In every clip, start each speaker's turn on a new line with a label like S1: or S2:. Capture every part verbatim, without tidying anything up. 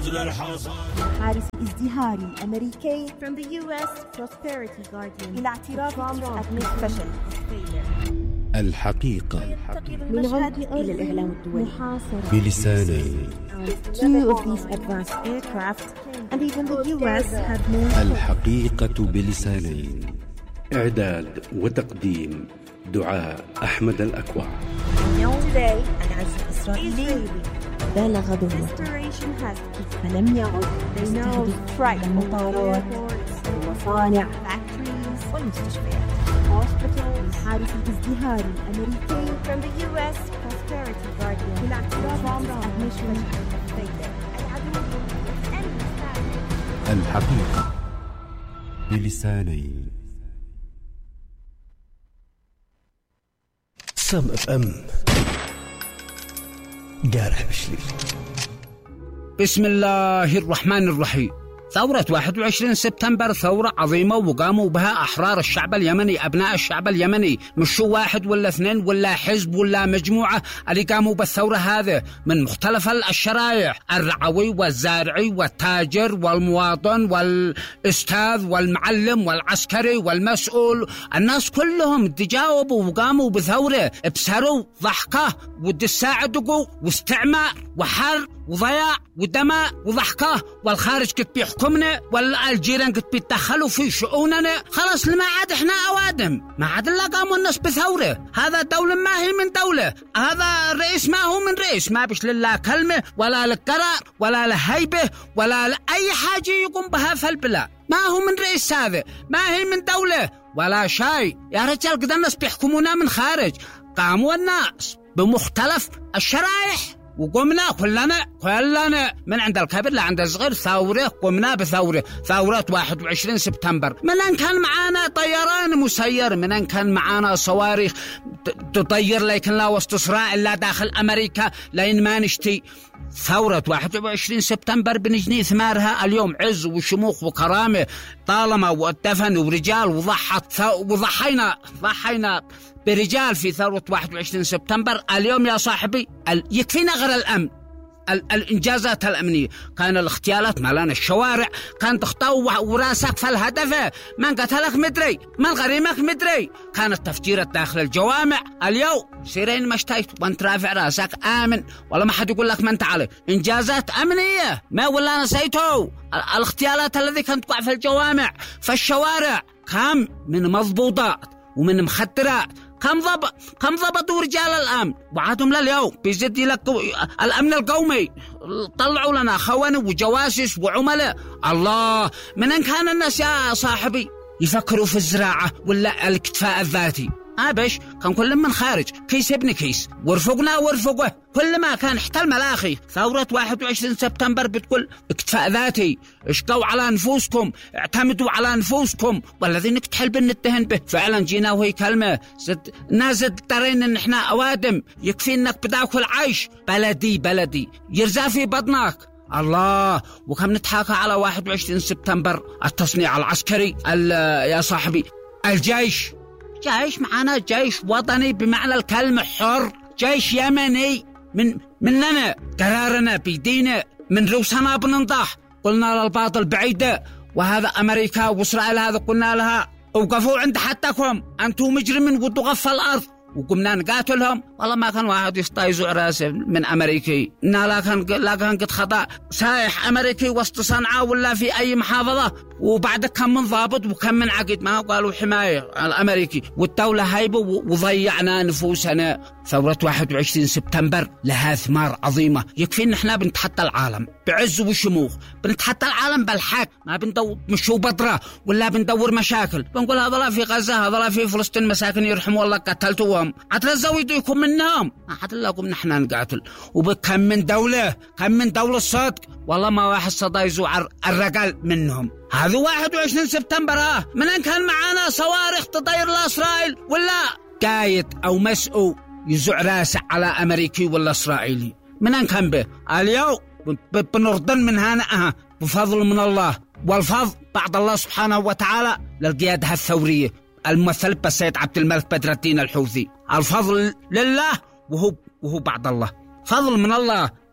S1: حارس ازدهاري الأمريكي
S2: from the U S Prosperity Guardian
S1: إلى اعتراف فشل
S3: الحقيقة
S1: من عمق إلى الإعلام الدولي محاصرة
S3: بلسانين.
S1: Two of these advanced aircraft and even the U S have more.
S3: الحقيقة بلسانين. إعداد وتقديم دعاء أحمد الأكوع.
S1: Today العزف الإسرائيلي بالغ ذروته فلم يعد يستهدف المطارات والمصانع والمستشفيات. الحارس الازدهاري الأمريكي
S2: from the U S Prosperity Guardian
S1: إلى اعتراف
S3: الحقيقة بلسانين. سم اف ام قارح بشليل.
S4: بسم الله الرحمن الرحيم. ثورة واحد وعشرين سبتمبر ثورة عظيمة وقاموا بها أحرار الشعب اليمني، أبناء الشعب اليمني، مش شو واحد ولا اثنين ولا حزب ولا مجموعة اللي قاموا بالثورة هذه من مختلف الشرائح، الرعوي والزارعي والتاجر والمواطن والأستاذ والمعلم والعسكري والمسؤول، الناس كلهم تجاوبوا وقاموا بثورة، ابسروا ضحكة ودساعدقوا واستعمار وحر وضياع ودماء وضحكة، والخارج كنت بيحكمنا والجيران كنت بيتدخلوا في شؤوننا. خلاص لما عاد احنا اوادم، ما عاد الا قاموا الناس بثورة. هذا دولة ما هي من دولة، هذا الرئيس ما هو من رئيس، ما بيش لله كلمة ولا للقرار ولا لهيبة ولا لأي حاجة يقوم بها في البلاد. ما هو من رئيس، هذا ما هي من دولة ولا شيء. يا رجال قد الناس بيحكمونا من خارج، قاموا الناس بمختلف الشرائح وقمنا كلنا كلنا من عند الكبير لعند الصغير ثورة، قمنا بثورة، ثورة واحد وعشرين سبتمبر. من أن كان معانا طيران مسير، من أن كان معانا صواريخ تطير لكن لا وسط إسرائيل لا داخل أمريكا لين ما نشتي. ثورة واحد وعشرين سبتمبر بنجني ثمارها اليوم عز وشموخ وكرامة، طالما ودفن ورجال وضحت وضحينا ضحينا برجال في ثورة واحد وعشرين سبتمبر. اليوم يا صاحبي يكفينا غير الأمن، الإنجازات الأمنية، كان الاغتيالات مالان الشوارع، كان تخطو وراسك في الهدف، من قتلك مدري، من غريمك مدري، كانت تفجيرات داخل الجوامع. اليوم سيرين مشتيت وانت رافع راسك آمن، ولا ما حد يقول لك من تعالي. إنجازات أمنية ما ولا نسيته. الاغتيالات الذي كانت تقع في الجوامع في الشوارع كم من مضبوطات ومن مخدرات، كم ضبط كم ضبطوا رجال الأمن وعادهم لليوم بيزيد لك الأمن القومي. طلعوا لنا خوان وجواسس وعملاء. الله، من أن كان الناس يا صاحبي يفكروا في الزراعة ولا الاكتفاء الذاتي، أبش كان كل من خارج كيس ابن كيس ورفقنا ورفقه. كل ما كان احتل ملاخي ثورة واحد وعشرين سبتمبر بتقول اكتفاء ذاتي، اشتوا على نفوسكم، اعتمدوا على نفوسكم، والذين تحل نتهن به. فعلا جينا وهي كلمة زد نازد ترين ان احنا اوادم، يكفي انك بداكل عيش بلدي بلدي يرزا في بطنك. الله، وكم نتحاكى على واحد وعشرين سبتمبر التصنيع العسكري. يا صاحبي الجيش جيش معنا، جيش وطني بمعنى الكلمة، حر، جيش يمني من مننا، قرارنا بيدينا، من روسنا بننضح، قلنا للباطل بعيدة. وهذا أمريكا وإسرائيل هذا قلنا لها اوقفوا عند حدكم، أنتم مجرمين وتغفى الأرض، وقمنا نقاتلهم. والله ما كان واحد يستيزع راسه من أمريكي، لا كان لا كان قد خطأ سايح أمريكي وسط صنعاء ولا في أي محافظة، وبعد كم من ضابط وكم من عقد ما قالوا حماية الأمريكي، والدولة هايبة وضيعنا نفوسنا. ثورة واحد وعشرين سبتمبر لها ثمار عظيمة، يكفي إن إحنا بنتحدى العالم بعز وشموخ، بنتحدى العالم بالحق، ما بندور مشو بطرة ولا بندور مشاكل، بنقول هذا لا في غزة، هذا لا في فلسطين مساكن يرحموا الله قتلتوهم، عترزوا يديكم منهم، ما حد لكم نحن نقاتل. وبكم من دولة، كم من دولة الصدق، والله ما واحد صدى يزوع الرجال منهم. هذا واحد وعشرين سبتمبر ها من أن كان معانا صواريخ تطير لإسرائيل ولا قايد أو مسؤول يزوع راسه على أمريكي ولا إسرائيلي، من أن كان به. اليوم بنرضن من هنا بفضل من الله، والفضل بعد الله سبحانه وتعالى للقيادة الثورية الممثل بالسيد عبد الملك بدر الدين الحوثي. الفضل لله وهو وهو بعد الله، فضل من الله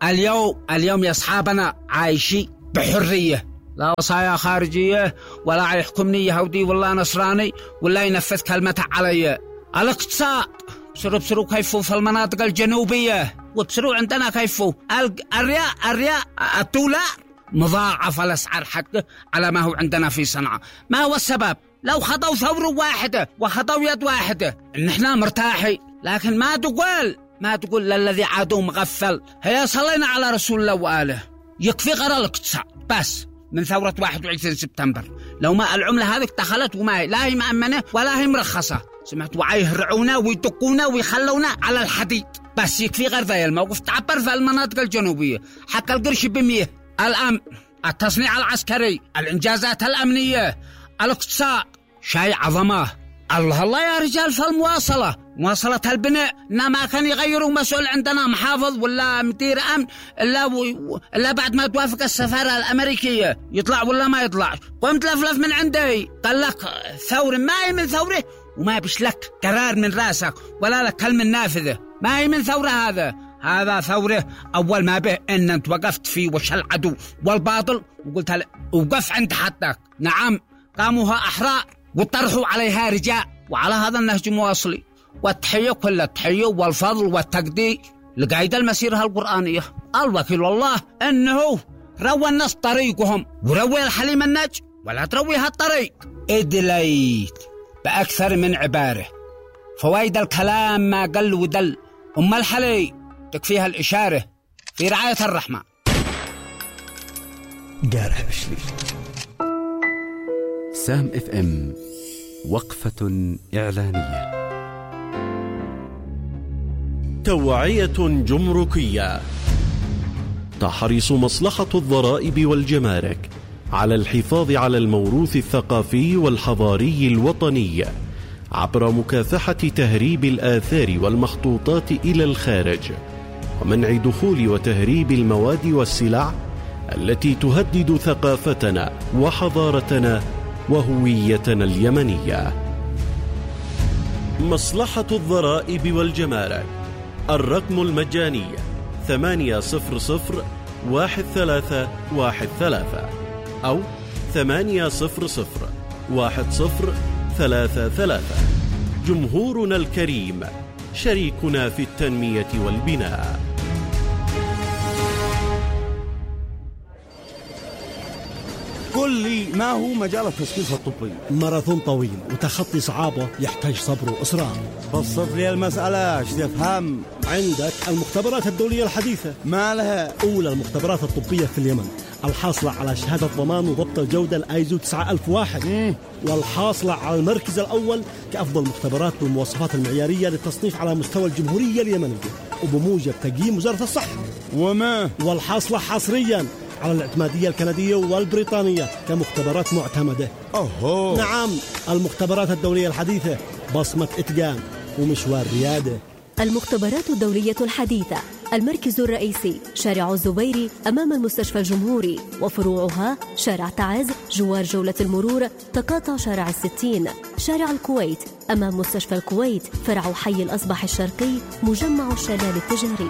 S4: اليوم اليوم يا أصحابنا عايشي بحرية، لا وصايا خارجية ولا يحكمني يهودي والله نصراني ولا ينفذ كلمته علي. الاقتصاد بصروا بصروا كيفو في المناطق الجنوبية، وبصروا عندنا كيفو الرياء الرياء الدولار مضاعف الأسعار حقه على ما هو عندنا في صنعاء. ما هو السبب؟ لو خطوا ثورة واحدة وخطوا يد واحدة إن إحنا مرتاحي، لكن ما تقول ما تقول للذي عادوا مغفل. هيا صلينا على رسول الله وآله. يكفي غير الاقتصاد بس من ثورة واحد وعشرين سبتمبر. لو ما العملة هذه دخلت وما هي لا هي مأمنة ولا هي مرخصة، سمعت وعيهرعونا ويدقونا ويخلونا على الحديد. بس يكفي غير ذا الموقف تعبر في المناطق الجنوبية حق القرش بمية. الأمن، التصنيع العسكري، الإنجازات الأمنية، الاقتصاد، شيء عظمه. الله الله يا رجال في المواصلة، مواصلة البناء. إنما كان يغيروا مسؤول عندنا محافظ ولا مدير أمن إلا, و... إلا بعد ما توافق السفارة الأمريكية يطلع ولا ما يطلع. قمت لفلف من عندي قال لك ثورة، ما هي من ثورة وما بش لك قرار من راسك ولا لك كلمة نافذة. ما هي من ثورة، هذا هذا ثورة أول ما به إن أنت وقفت في وش العدو والباطل وقلت هل... وقف عند حدك. نعم قاموها أحرار وطرحوا عليها رجاء، وعلى هذا النهج مواصلي. والتحية كل التحية والفضل والتقدير لقايد المسيرة القرآنية. الوكيل الله أنه روى الناس طريقهم وروي الحليم النج ولا ترويها الطريق. إدليت بأكثر من عبارة، فوائد الكلام ما قل ودل. أم الحلي تكفيها الإشارة في رعاية الرحمن.
S3: قارح بشلي. سام اف ام، وقفة إعلانية.
S5: توعية جمركية. تحرص مصلحة الضرائب والجمارك على الحفاظ على الموروث الثقافي والحضاري الوطني عبر مكافحة تهريب الآثار والمخطوطات إلى الخارج، ومنع دخول وتهريب المواد والسلع التي تهدد ثقافتنا وحضارتنا وهويتنا اليمنية. مصلحة الضرائب والجمارك، الرقم المجاني ثمانية صفر صفر واحد ثلاثة واحد ثلاثة أو ثمانية صفر صفر واحد صفر ثلاثة ثلاثة. جمهورنا الكريم شريكنا في التنمية والبناء.
S6: قل لي ما هو مجال التشخيص الطبي؟
S7: ماراثون طويل وتخطي صعابه يحتاج صبر وإصرار.
S6: بسط لي المسألة ايش تفهم.
S7: عندك المختبرات الدولية الحديثة،
S6: ما لها؟
S7: أولى المختبرات الطبية في اليمن، الحاصلة على شهادة ضمان وضبط الجودة الآيزو تسعة ألف وواحد، مم. والحاصلة على المركز الأول كأفضل مختبرات بالمواصفات المعيارية للتصنيف على مستوى الجمهورية اليمنية وبموجب تقييم وزارة الصحة.
S6: وما
S7: والحاصلة حصريا على الاعتمادية الكندية والبريطانية كمختبرات معتمدة.
S6: أوه.
S7: نعم، المختبرات الدولية الحديثة بصمة إتقان ومشوار ريادة.
S8: المختبرات الدولية الحديثة، المركز الرئيسي شارع الزبيري أمام المستشفى الجمهوري، وفروعها شارع تعز جوار جولة المرور، تقاطع شارع الستين، شارع الكويت أمام مستشفى الكويت، فرع حي الأصبح الشرقي، مجمع الشلال التجاري.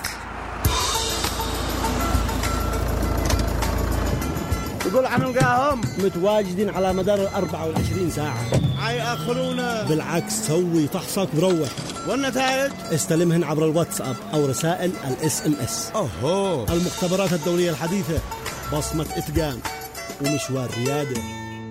S6: يقول عن نلقاهم
S7: متواجدين على مدار الأربعة والعشرين ساعة.
S6: حيأخرونا؟
S7: بالعكس، سوي فحصك وروح.
S6: والنتائج
S7: استلمهن عبر الواتساب أو رسائل الاس ام اس.
S6: أوه.
S7: المختبرات الدولية الحديثة بصمة إتقان ومشوار ريادة.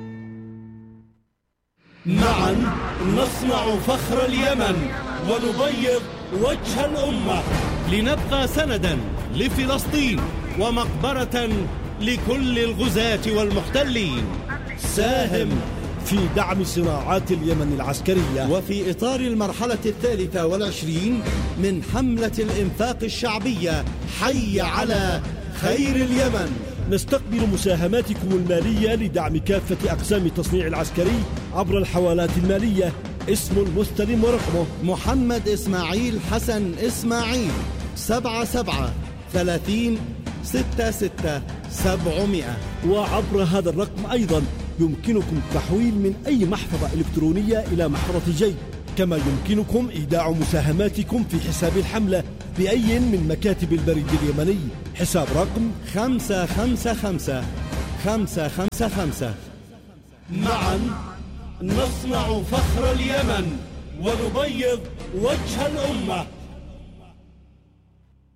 S5: معا نصنع فخر اليمن ونبيض وجه الأمة، لنبقى سندا لفلسطين ومقبرة لكل الغزاة والمحتلين. ساهم
S7: في دعم صناعات اليمن العسكرية،
S5: وفي إطار المرحلة الثالثة والعشرين من حملة الإنفاق الشعبية حي على خير اليمن.
S7: نستقبل مساهماتكم المالية لدعم كافة أقسام التصنيع العسكري عبر الحوالات المالية. اسم المستلم ورقمه
S5: محمد إسماعيل حسن إسماعيل، سبعة سبعة ثلاثين ستة ستة سبعمائة.
S7: وعبر هذا الرقم أيضا يمكنكم التحويل من أي محفظة إلكترونية إلى محفظة جي، كما يمكنكم إيداع مساهماتكم في حساب الحملة بأي من مكاتب البريد اليمني. حساب رقم
S5: خمسة خمسة خمسة خمسة خمسة خمسة. معا نصنع فخر اليمن ونبيض وجه الأمة.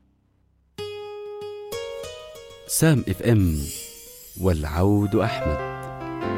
S3: سام اف ام والعود أحمد.